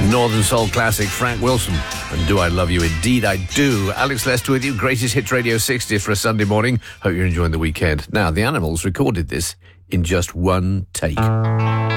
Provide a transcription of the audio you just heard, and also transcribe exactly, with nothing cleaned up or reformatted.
Northern Soul classic, Frank Wilson. And Do I Love You? Indeed I do. Alex Lester with you, Greatest Hits Radio sixty for a Sunday morning. Hope you're enjoying the weekend. Now, the Animals recorded this in just one take.